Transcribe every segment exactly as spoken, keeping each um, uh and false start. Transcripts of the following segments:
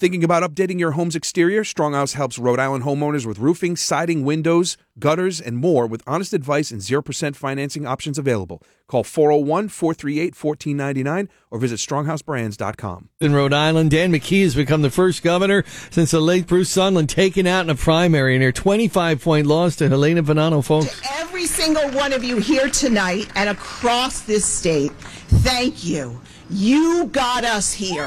Thinking about updating your home's exterior? Stronghouse helps Rhode Island homeowners with roofing, siding, windows, gutters, and more with honest advice and zero percent financing options available. Call four oh one, four three eight, one four nine nine or visit stronghouse brands dot com. In Rhode Island, Dan McKee has become the first governor since the late Bruce Sunland taken out in a primary in her twenty-five point loss to Helena Bonanno, folks. To every single one of you here tonight and across this state, thank you. You got us here.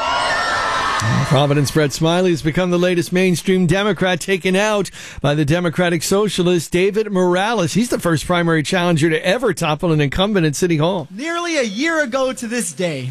Providence Brett Smiley has become the latest mainstream Democrat taken out by the Democratic Socialist David Morales. He's the first primary challenger to ever topple an incumbent at City Hall. Nearly a year ago to this day,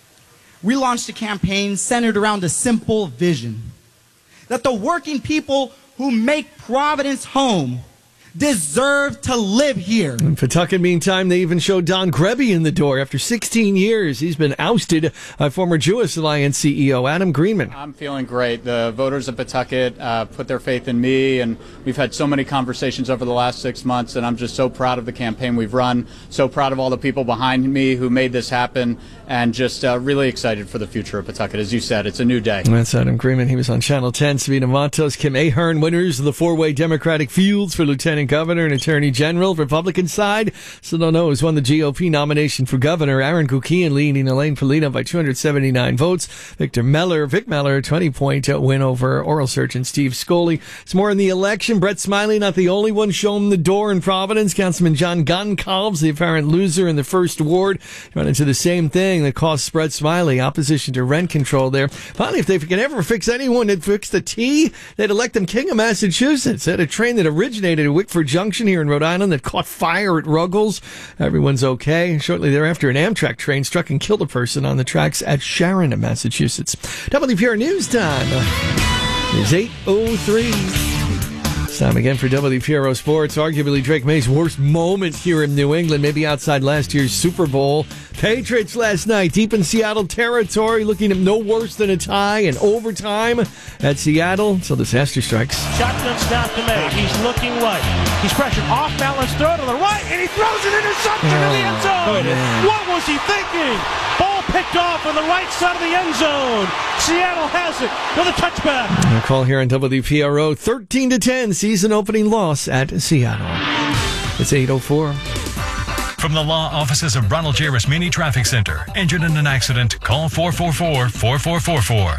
we launched a campaign centered around a simple vision: that the working people who make Providence home deserve to live here. In Pawtucket, meantime, they even showed Don Grebby in the door. After sixteen years, he's been ousted by former Jewish Alliance C E O Adam Greenman. I'm feeling great. The voters of Pawtucket uh, put their faith in me, and we've had so many conversations over the last six months, and I'm just so proud of the campaign we've run, so proud of all the people behind me who made this happen, and just uh, really excited for the future of Pawtucket. As you said, it's a new day. That's Adam Greenman. He was on Channel ten. Sabina Matos, Kim Ahern, winners of the four-way Democratic fields for Lieutenant Governor and Attorney General. Republican side, still don't know who's won the G O P nomination for governor. Aaron Kukian leading Elaine Polino by two hundred seventy-nine votes. Victor Meller, Vic Meller, a twenty-point win over oral surgeon Steve Scoley. It's more in the election. Brett Smiley, not the only one shown the door in Providence. Councilman John Goncalves, the apparent loser in the first ward, run into the same thing that cost Brett Smiley opposition to rent control there. Finally, if they can ever fix anyone that fixed the T, they'd elect them king of Massachusetts. At a train that originated at Wickford Junction here in Rhode Island that caught fire at Ruggles. Everyone's okay. Shortly thereafter, an Amtrak train struck and killed a person on the tracks at Sharon, Massachusetts. W P R News Time is eight oh three. It's time again for W P R O Sports. Arguably Drake May's worst moment here in New England, maybe outside last year's Super Bowl. Patriots last night, deep in Seattle territory, looking at no worse than a tie in overtime at Seattle until disaster strikes. Shotgun snap to May. He's looking right. He's pressured. Off balance throw to the right, and he throws an interception oh, in the end zone. Oh, what was he thinking? Ball picked off on the right side of the end zone. Seattle has it for the touchback. A call here on W P R O, thirteen to ten, season opening loss at Seattle. It's eight oh four. From the law offices of Ronald J. Rasmini Traffic Center. Injured in an accident? Call four four four, four four four four.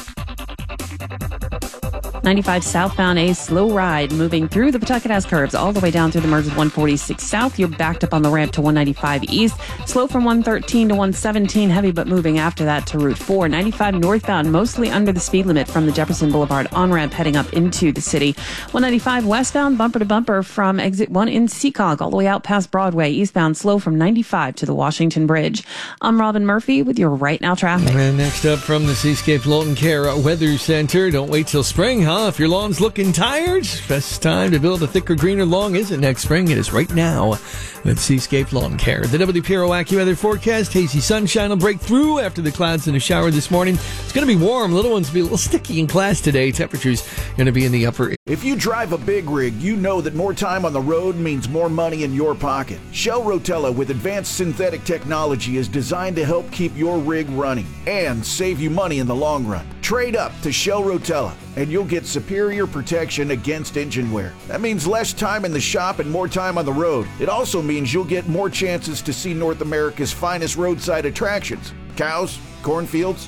ninety-five southbound, a slow ride moving through the Pawtucket has curves all the way down through the merge of one forty-six south. You're backed up on the ramp to one ninety-five east. Slow from one thirteen to one seventeen. Heavy but moving after that to Route four. ninety-five northbound, mostly under the speed limit from the Jefferson Boulevard on-ramp heading up into the city. one ninety-five westbound, bumper to bumper from exit one in Seacog all the way out past Broadway. Eastbound, slow from ninety-five to the Washington Bridge. I'm Robin Murphy with your Right Now traffic. And next up from the Seascape Lawn Care Weather Center. Don't wait till spring, huh? If your lawn's looking tired, best time to build a thicker, greener lawn isn't next spring. It is right now with Seascape Lawn Care. The W P R O AccuWeather forecast. Hazy sunshine will break through after the clouds in a shower this morning. It's going to be warm. Little ones will be a little sticky in class today. Temperatures going to be in the upper. If you drive a big rig, you know that more time on the road means more money in your pocket. Shell Rotella with advanced synthetic technology is designed to help keep your rig running and save you money in the long run. Trade up to Shell Rotella and you'll get superior protection against engine wear. That means less time in the shop and more time on the road. It also means you'll get more chances to see North America's finest roadside attractions. Cows, cornfields,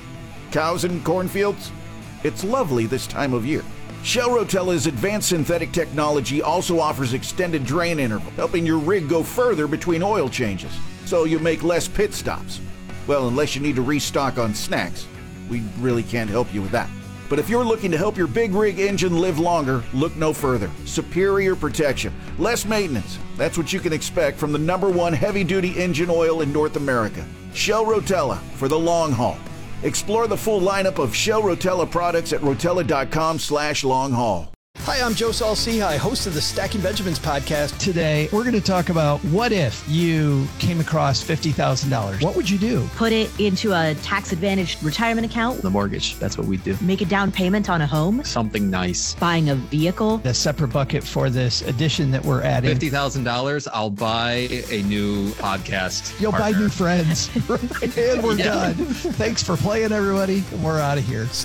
cows and cornfields. It's lovely this time of year. Shell Rotella's advanced synthetic technology also offers extended drain interval, helping your rig go further between oil changes, so you make less pit stops. Well, unless you need to restock on snacks. We really can't help you with that. But if you're looking to help your big rig engine live longer, look no further. Superior protection, less maintenance. That's what you can expect from the number one heavy-duty engine oil in North America. Shell Rotella for the long haul. Explore the full lineup of Shell Rotella products at rotella.com slash long haul. Hi, I'm Joe Saul-Sehy, host of the Stacking Benjamins podcast. Today, we're going to talk about what if you came across fifty thousand dollars. What would you do? Put it into a tax-advantaged retirement account. The mortgage, that's what we do. Make a down payment on a home. Something nice. Buying a vehicle. A separate bucket for this addition that we're adding. fifty thousand dollars, I'll buy a new podcast You'll partner. buy new friends. And we're yeah. done. Thanks for playing, everybody. We're out of here.